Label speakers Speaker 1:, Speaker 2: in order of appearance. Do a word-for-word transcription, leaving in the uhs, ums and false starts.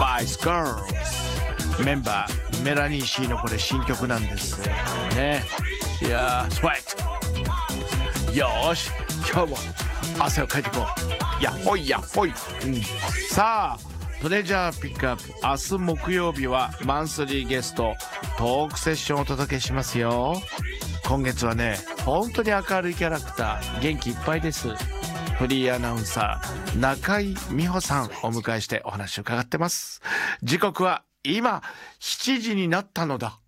Speaker 1: Spice Girls メンバーメラニー・シーのこれ新曲なんですね。いやースウェットよーし今日も汗をかいていこう。やっほいやっほい、うん、さあトレジャーピックアップ、明日木曜日はマンスリーゲストトークセッションをお届けしますよ。今月はね本当に明るいキャラクター元気いっぱいです。フリーアナウンサー中井美穂さんお迎えしてお話を伺ってます。時刻は今しちじになったのだ。